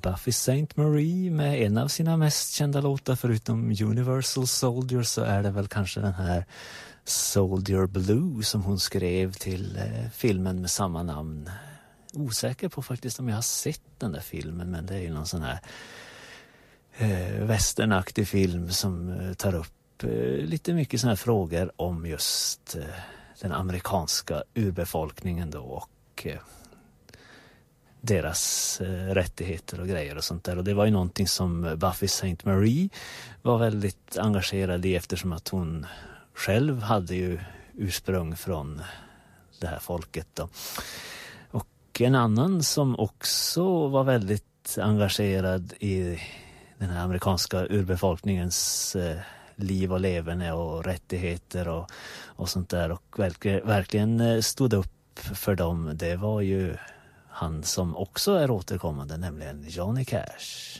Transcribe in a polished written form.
Buffy St. Marie med en av sina mest kända låtar förutom Universal Soldier, så är det väl kanske den här Soldier Blue som hon skrev till filmen med samma namn. Osäker på faktiskt om jag har sett den där filmen, men det är ju någon sån här westernaktig film som tar upp lite mycket såna här frågor om just den amerikanska urbefolkningen då och deras rättigheter och grejer och sånt där. Och det var ju någonting som Buffy St. Marie var väldigt engagerad i, eftersom att hon själv hade ju ursprung från det här folket då. Och en annan som också var väldigt engagerad i den här amerikanska urbefolkningens liv och leverne och rättigheter och sånt där, och verkligen stod upp för dem, det var ju han som också är återkommande, nämligen Johnny Cash.